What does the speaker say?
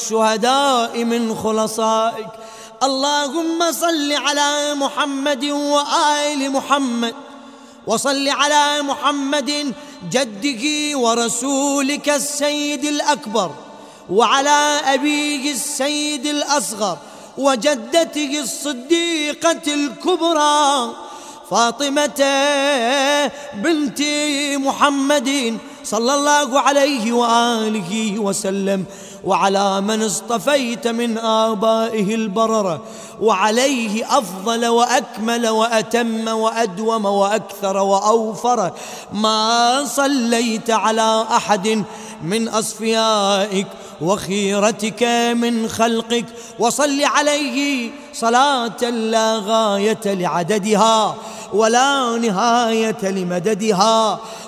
والشهداء من خلصائك. اللهم صل على محمد وآل محمد، وصل على محمد جده ورسولك السيد الأكبر، وعلى أبيه السيد الأصغر، وجدته الصديقة الكبرى فاطمة بنت محمد صلى الله عليه وآله وسلم، وعلى من اصطفيت من آبائه البررة، وعليه أفضل وأكمل وأتم وأدوم وأكثر وأوفر ما صليت على أحد من أصفيائك وخيرتك من خلقك. وصل عليه صلاة لا غاية لعددها ولا نهاية لمددها،